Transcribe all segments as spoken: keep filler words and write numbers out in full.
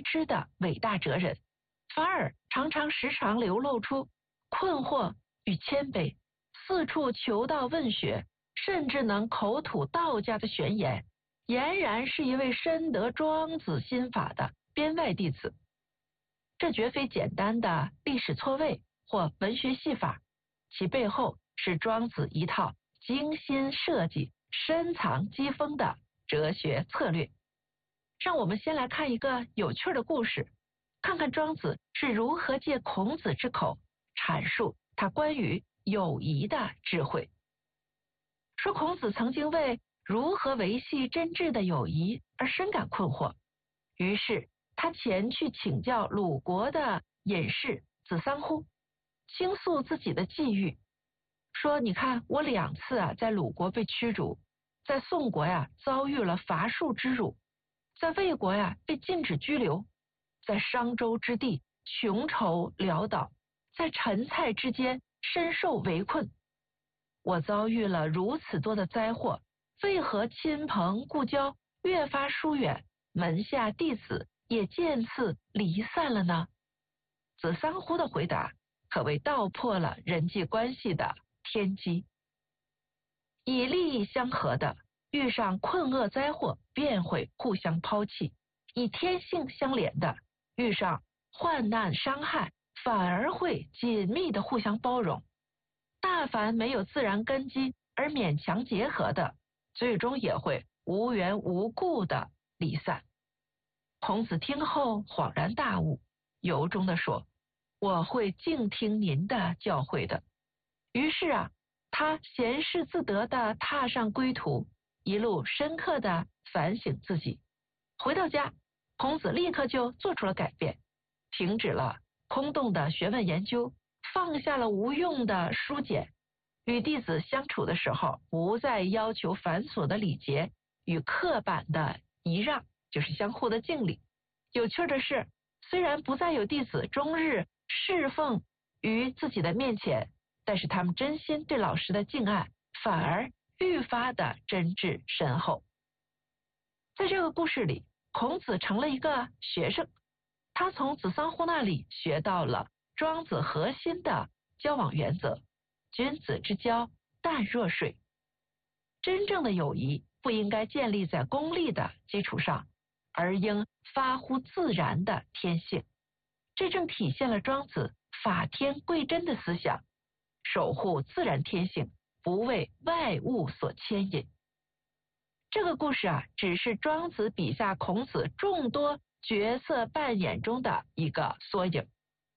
知的伟大哲人，反而常常时常流露出困惑与谦卑，四处求道问学，甚至能口吐道家的玄言，俨然是一位深得庄子心法的编外弟子。这绝非简单的历史错位或文学戏法，其背后是庄子一套精心设计、深藏机锋的哲学策略。让我们先来看一个有趣的故事，看看庄子是如何借孔子之口阐述他关于友谊的智慧。说孔子曾经为如何维系真挚的友谊而深感困惑，于是他前去请教鲁国的隐士子桑乎，倾诉自己的际遇，说你看我两次啊在鲁国被驱逐，在宋国呀遭遇了伐戍之辱，在魏国呀被禁止居留，在商周之地穷愁潦倒，在陈蔡之间深受围困。我遭遇了如此多的灾祸，为何亲朋故交越发疏远，门下弟子也渐次离散了呢？子桑乎的回答可谓道破了人际关系的天机。以利益相合的，遇上困厄灾祸便会互相抛弃；以天性相连的，遇上患难伤害反而会紧密的互相包容。大凡没有自然根基而勉强结合的，最终也会无缘无故的离散。孔子听后恍然大悟，由衷地说：我会静听您的教诲的。于是啊，他闲适自得地踏上归途，一路深刻地反省自己。回到家，孔子立刻就做出了改变，停止了空洞的学问研究，放下了无用的书简，与弟子相处的时候不再要求繁琐的礼节与刻板的仪让，就是相互的敬礼。有趣的是，虽然不再有弟子终日侍奉于自己的面前，但是他们真心对老师的敬爱反而愈发的真挚深厚。在这个故事里，孔子成了一个学生，他从子桑乎那里学到了庄子核心的交往原则：君子之交淡若水。真正的友谊不应该建立在功利的基础上，而应发乎自然的天性。这正体现了庄子法天贵真的思想，守护自然天性，不为外物所牵引。这个故事啊，只是庄子笔下孔子众多角色扮演中的一个缩影。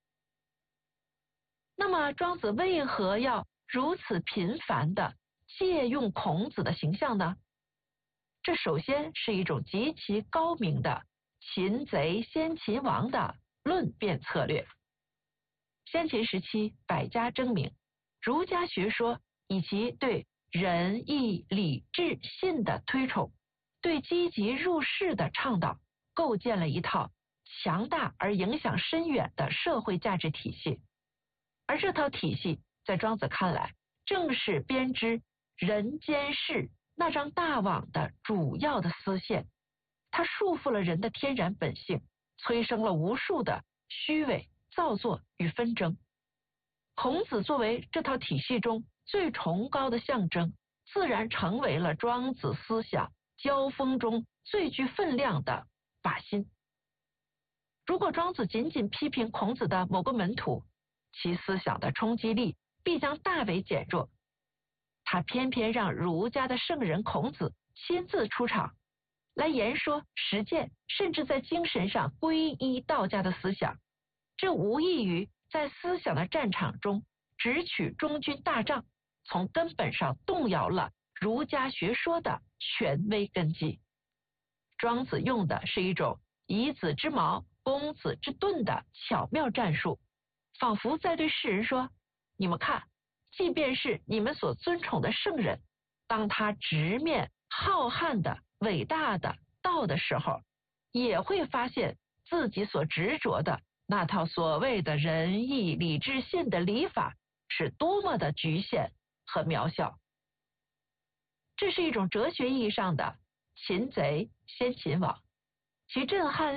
那么庄子为何要如此频繁地借用孔子的形象呢？这首先是一种极其高明的擒贼先擒王的论辩策略。先秦时期百家争鸣，儒家学说以其对仁义礼智信的推崇，对积极入世的倡导，构建了一套强大而影响深远的社会价值体系。而这套体系在庄子看来，正是编织人间世那张大网的主要的丝线。它束缚了人的天然本性，催生了无数的虚伪、造作与纷争。孔子作为这套体系中最崇高的象征，自然成为了庄子思想交锋中最具分量的靶心。如果庄子仅仅批评孔子的某个门徒，其思想的冲击力必将大为减弱。他偏偏让儒家的圣人孔子亲自出场，来言说实践，甚至在精神上皈依道家的思想。这无异于在思想的战场中直取中军大帐，从根本上动摇了儒家学说的权威根基。庄子用的是一种以子之矛攻子之盾的巧妙战术，仿佛在对世人说：你们看，即便是你们所尊崇的圣人，当他直面浩瀚的伟大的道的时候，也会发现自己所执着的那套所谓的仁义礼智信的礼法是多么的局限和渺小。这是一种哲学意义上的擒贼先擒王，其震撼力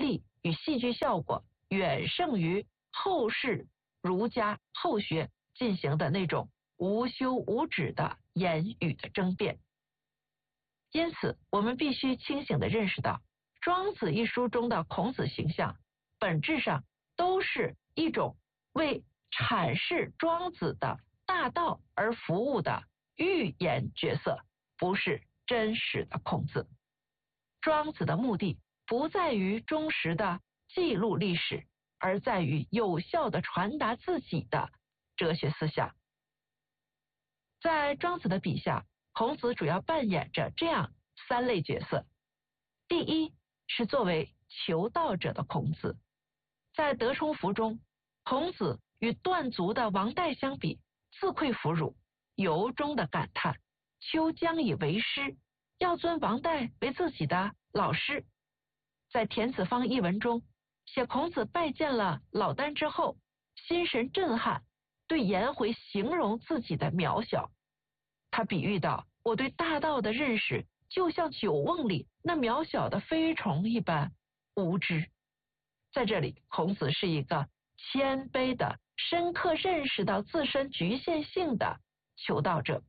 与戏剧效果远胜于后世儒家后学进行的那种无休无止的言语的争辩。因此，我们必须清醒地认识到，《庄子》一书中的孔子形象本质上都是一种为阐释庄子的大道而服务的寓言角色，不是真实的孔子。庄子的目的不在于忠实的记录历史，而在于有效地传达自己的哲学思想。在庄子的笔下，孔子主要扮演着这样三类角色。第一是作为求道者的孔子。在《德充符》中，孔子与断足的王代相比，自愧弗辱，由衷的感叹秋将以为师，要尊王代为自己的老师。在《田子方》一文中写孔子拜见了老聃之后，心神震撼，对颜回形容自己的渺小。他比喻到，我对大道的认识就像酒瓮里那渺小的飞虫一般无知。在这里，孔子是一个谦卑的、深刻认识到自身局限性的求道者。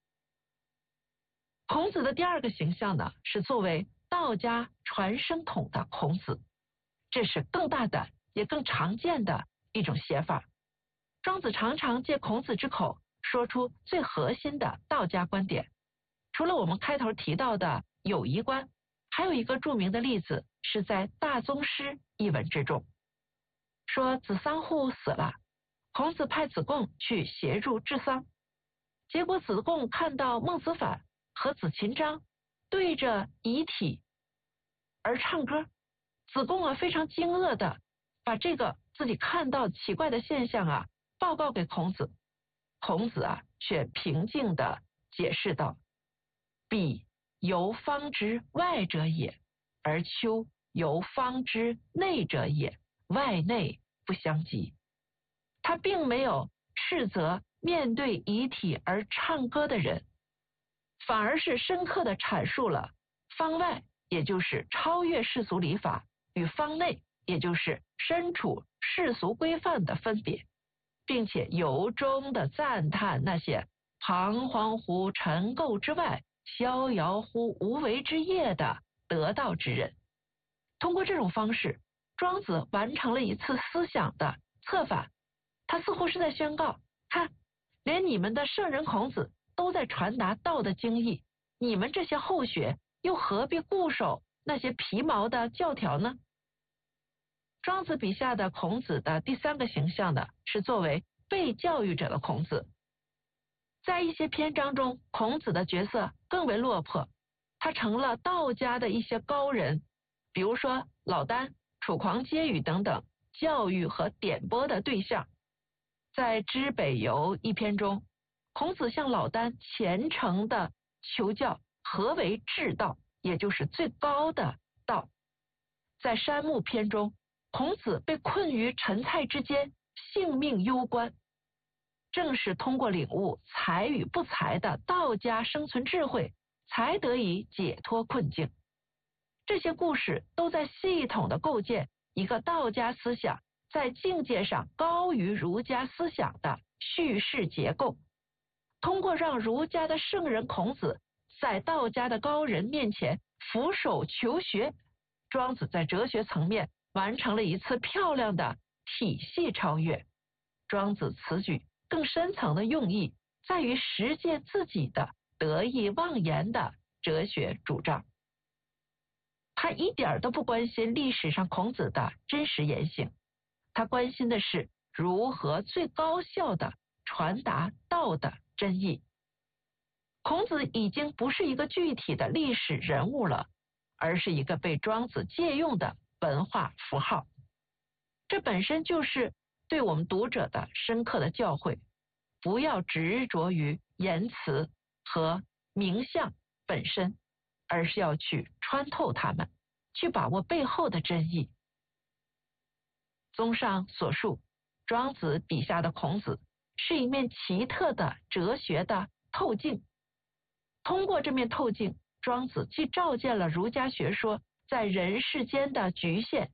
孔子的第二个形象呢，是作为道家传声筒的孔子，这是更大胆也更常见的一种写法。庄子常常借孔子之口说出最核心的道家观点。除了我们开头提到的友谊观，还有一个著名的例子是在《大宗师》一文之中，说子桑户死了，孔子派子贡去协助治丧，结果子贡看到孟子反和子琴章对着遗体而唱歌，子贡啊非常惊愕的把这个自己看到奇怪的现象啊报告给孔子。孔子啊却平静的解释道：彼由方之外者也，而丘由方之内者也，外内不相及。他并没有斥责面对遗体而唱歌的人，反而是深刻的阐述了方外，也就是超越世俗礼法，与方内，也就是身处世俗规范的分别，并且由衷的赞叹那些彷徨乎尘垢之外，逍遥乎无为之业的得道之人。通过这种方式，庄子完成了一次思想的策反。他似乎是在宣告，看，连你们的圣人孔子都在传达道的精义，你们这些后学又何必固守那些皮毛的教条呢？庄子笔下的孔子的第三个形象呢，是作为被教育者的孔子。在一些篇章中，孔子的角色更为落魄，他成了道家的一些高人，比如说老聃、楚狂皆语等等教育和点拨的对象。在《知北游》一篇中，孔子向老聃虔诚的求教何为至道，也就是最高的道。在《山木》篇中，孔子被困于陈蔡之间，性命攸关，正是通过领悟才与不才的道家生存智慧，才得以解脱困境。这些故事都在系统的构建一个道家思想在境界上高于儒家思想的叙事结构。通过让儒家的圣人孔子在道家的高人面前俯首求学，庄子在哲学层面完成了一次漂亮的体系超越。庄子此举更深层的用意在于实践自己的得意忘言的哲学主张。他一点都不关心历史上孔子的真实言行，他关心的是如何最高效的传达道的真意。孔子已经不是一个具体的历史人物了，而是一个被庄子借用的文化符号。这本身就是对我们读者的深刻的教诲，不要执着于言辞和名相本身，而是要去穿透它们，去把握背后的真意。综上所述，庄子笔下的孔子是一面奇特的哲学的透镜。通过这面透镜，庄子既照见了儒家学说在人世间的局限，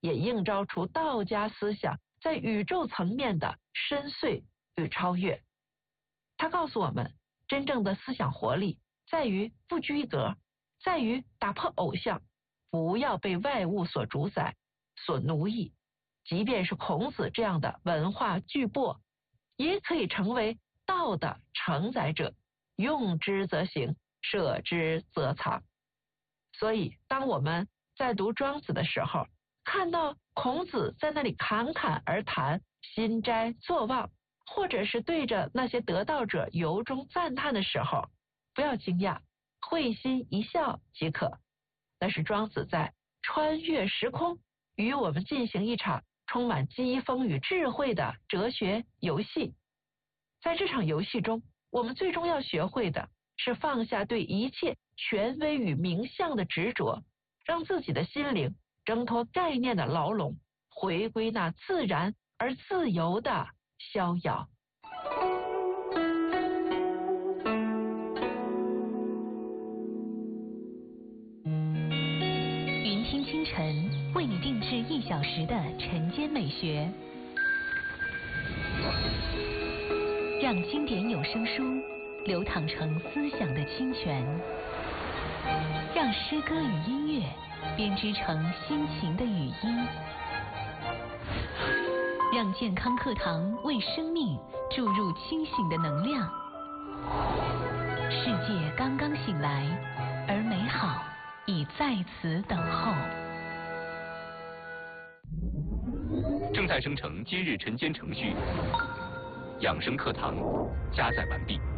也映照出道家思想在宇宙层面的深邃与超越。他告诉我们，真正的思想活力在于不拘一格，在于打破偶像，不要被外物所主宰、所奴役。即便是孔子这样的文化巨擘，也可以成为道的承载者，用之则行，舍之则藏。所以当我们在读庄子的时候，看到孔子在那里侃侃而谈，心斋作望，或者是对着那些得道者由衷赞叹的时候，不要惊讶，会心一笑即可。那是庄子在穿越时空，与我们进行一场充满机锋与智慧的哲学游戏。在这场游戏中，我们最终要学会的是放下对一切权威与名相的执着，让自己的心灵挣脱概念的牢笼，回归那自然而自由的逍遥。 云听清晨为你定制一小时的晨间美学，让经典有声书流淌成思想的清泉，让诗歌与音乐编织成心情的语音，让健康课堂为生命注入清醒的能量。世界刚刚醒来，而美好已在此等候。 正在生成今日晨间程序，养生课堂加载完毕。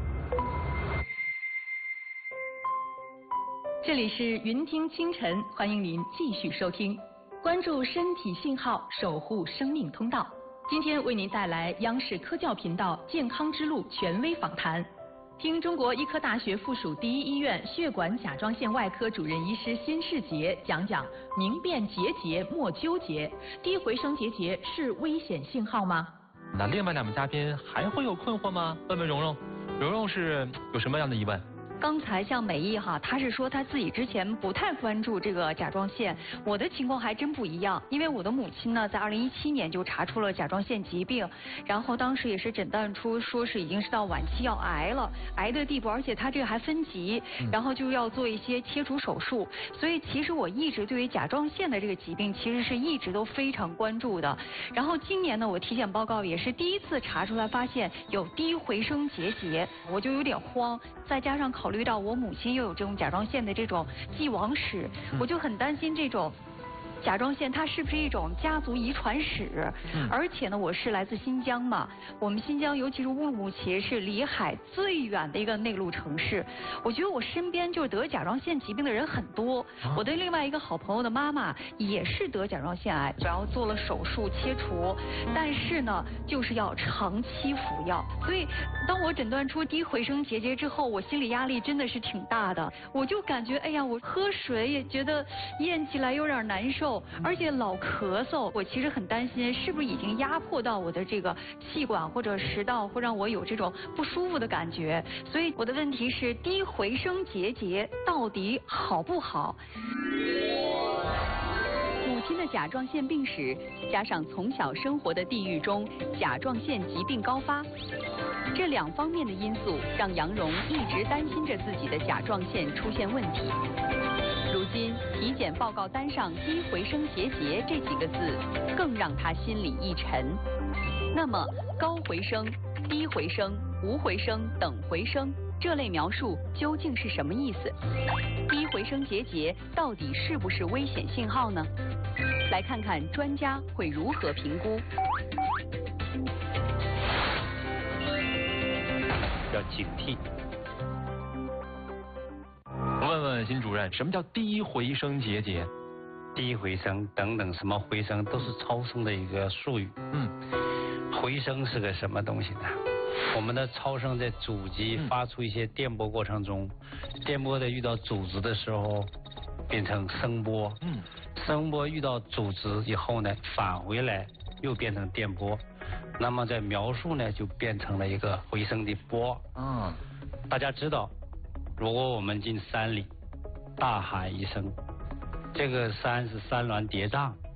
这里是云听清晨，欢迎您继续收听，关注身体信号，守护生命通道。今天为您带来央视科教频道健康之路权威访谈，听中国医科大学附属第一医院血管甲状腺外科主任医师辛世杰讲讲明辨结节莫纠结，低回声结节是危险信号吗？ 那另外两位嘉宾还会有困惑吗？问问蓉蓉，蓉蓉是有什么样的疑问？ 刚才像美意哈，他是说他自己之前不太关注这个甲状腺，我的情况还真不一样，因为我的母亲呢，在二零一七年就查出了甲状腺疾病，然后当时也是诊断出说是已经是到晚期要癌了，癌的地步，而且他这个还分级，然后就要做一些切除手术，所以其实我一直对于甲状腺的这个疾病其实是一直都非常关注的。然后今年呢，我体检报告也是第一次查出来发现有低回声结节，我就有点慌，再加上考。考虑到我母亲又有这种甲状腺的这种既往史，我就很担心这种甲状腺它是不是一种家族遗传史？嗯、而且呢，我是来自新疆嘛，我们新疆尤其是乌鲁木齐是离海最远的一个内陆城市。我觉得我身边就是得甲状腺疾病的人很多。啊、我的另外一个好朋友的妈妈也是得甲状腺癌，然后做了手术切除，但是呢，就是要长期服药。所以当我诊断出低回声结节之后，我心理压力真的是挺大的。我就感觉，哎呀，我喝水也觉得咽起来有点难受。而且老咳嗽，我其实很担心是不是已经压迫到我的这个气管或者食道，会让我有这种不舒服的感觉。所以我的问题是，低回声结节到底好不好？母亲的甲状腺病史，加上从小生活的地域中甲状腺疾病高发，这两方面的因素让杨蓉一直担心着自己的甲状腺出现问题。如今体检报告单上低回声结节这几个字，更让他心里一沉。那么高回声、低回声、无回声、等回声这类描述究竟是什么意思？低回声结节到底是不是危险信号呢？来看看专家会如何评估。 要警惕。问问辛主任，什么叫低回声结节？ 低回声等等什么回声都是超声的一个术语。嗯，回声是个什么东西呢？我们的超声在主机发出一些电波过程中，嗯、电波在遇到阻值的时候变成声波。嗯，声波遇到阻值以后呢，返回来又变成电波。那么在描述呢，就变成了一个回声的波。嗯，大家知道。如果我们进山里，大喊一声，这个山是山峦叠嶂，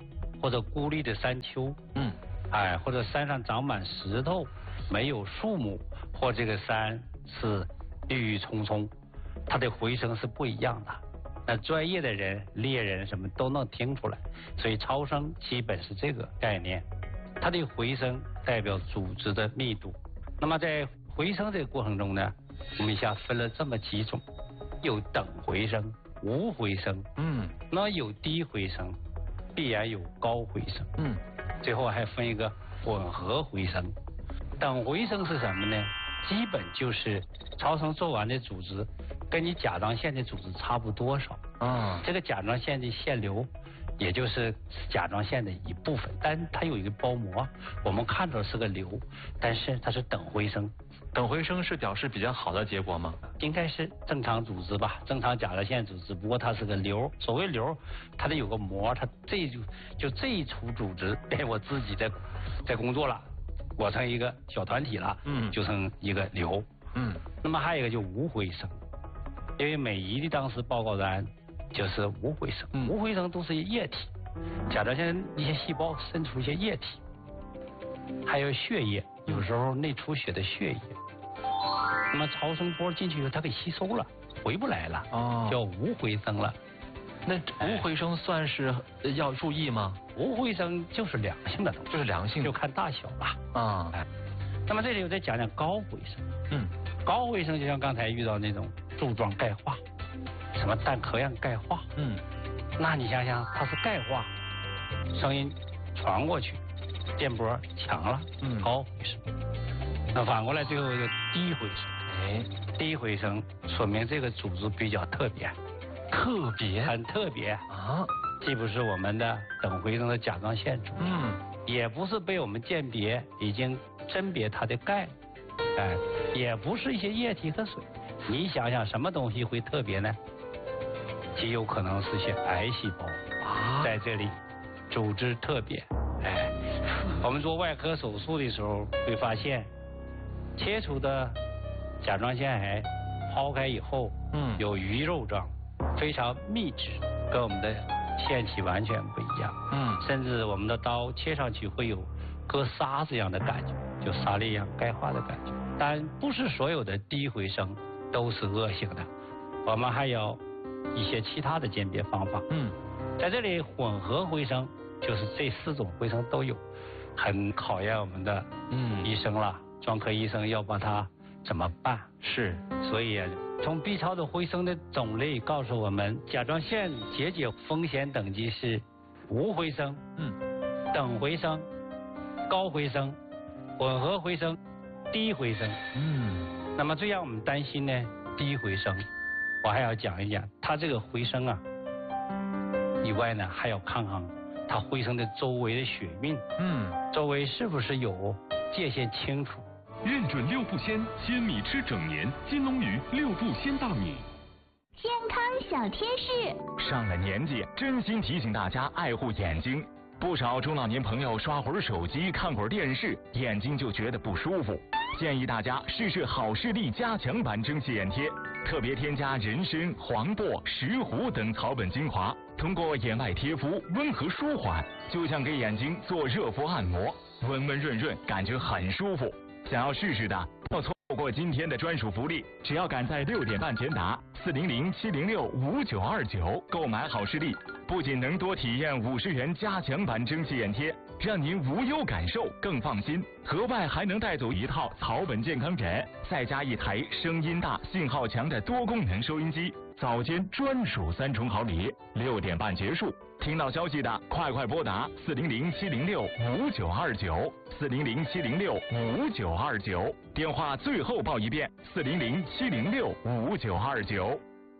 或者孤立的山丘，嗯，哎，或者山上长满石头，没有树木，或这个山是郁郁葱葱，它的回声是不一样的。那专业的人、猎人什么都能听出来，所以超声基本是这个概念。它的回声代表组织的密度。那么在回声这个过程中呢，我们一下分了这么几种，有等回声、无回声，嗯，那有低回声，必然有高回声，嗯，最后还分一个混合回声。等回声是什么呢？基本就是超声做完的组织跟你甲状腺的组织差不多少啊，这个甲状腺的腺瘤也就是甲状腺的一部分，但它有一个包膜，我们看着是个瘤，但是它是等回声。 等回声是表示比较好的结果吗？ 应该是正常组织吧，正常甲状腺组织，不过它是个瘤。所谓瘤，它得有个膜，它这就就这一处组织，哎，我自己在在工作了，我成一个小团体了，嗯，就成一个瘤，嗯。那么还有一个就无回声，因为美仪的当时报告单就是无回声，嗯、无回声都是液体，甲状腺一些细胞渗出一些液体，还有血液，有时候内出血的血液。那么超声波进去以后，它给吸收了，回不来了，哦，叫无回声了。 那无回声算是要注意吗？ 无回声就是良性的东西， 就是良性， 就看大小了啊。哎，那么这里我再讲讲高回声。嗯，高回声就像刚才遇到那种柱状钙化，什么蛋壳样钙化。嗯，那你想想，它是钙化，声音传过去，电波强了，嗯，高回声。那反过来最后就低回声。哎，低回声说明这个组织比较特别， 特别很特别啊，既不是我们的等回声的甲状腺组织，嗯，也不是被我们鉴别已经甄别它的钙，哎，也不是一些液体和水。你想想什么东西会特别呢？极有可能是些癌细胞啊，在这里组织特别。哎，我们做外科手术的时候会发现，切除的甲状腺癌剖开以后，嗯，有鱼肉状，非常密质，跟我们的腺体完全不一样。嗯，甚至我们的刀切上去会有割沙子一样的感觉，就沙粒一样钙化的感觉。但不是所有的低回声都是恶性的，我们还有一些其他的鉴别方法。嗯，在这里混合回声就是这四种回声都有，很考验我们的嗯医生了，专科医生要把它怎么办？是，所以从 B 超的回声的种类告诉我们，甲状腺结节风险等级是无回声、嗯，等回声、高回声、混合回声、低回声。嗯，那么最让我们担心呢，低回声，我还要讲一讲它这个回声啊，以外呢，还要看看它回声的周围的血运，嗯，周围是不是有界限清楚。 认准六步鲜，鲜米吃整年，金龙鱼六步鲜大米。 健康小贴士。 上了年纪，真心提醒大家爱护眼睛。不少中老年朋友刷会儿手机、看会儿电视，眼睛就觉得不舒服。建议大家试试好视力加强版蒸汽眼贴，特别添加人参、黄柏、石斛等草本精华，通过眼外贴敷，温和舒缓，就像给眼睛做热敷按摩，温温润润，感觉很舒服。想要试试的，不错过今天的专属福利，只要赶在六点半前打四零零七零六五九二九购买好视力，不仅能多体验五十元加强版蒸汽眼贴，让您无忧感受更放心，额外还能带走一套草本健康枕，再加一台声音大、信号强的多功能收音机，早间专属三重好礼。六点半结束，听到消息的快快拨打四零零七零六五九二九四零零七零六五九二九，电话最后报一遍四零零七零六五九二九。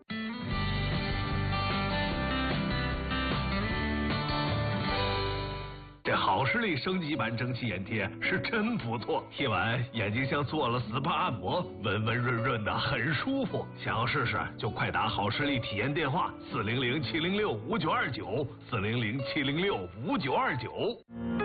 这好视力升级版蒸汽眼贴是真不错，贴完眼睛像做了 S P A 按摩，温温润润的，很舒服。想要试试就快打好视力体验电话四零零七零六五九二九四零零七零六五九二九。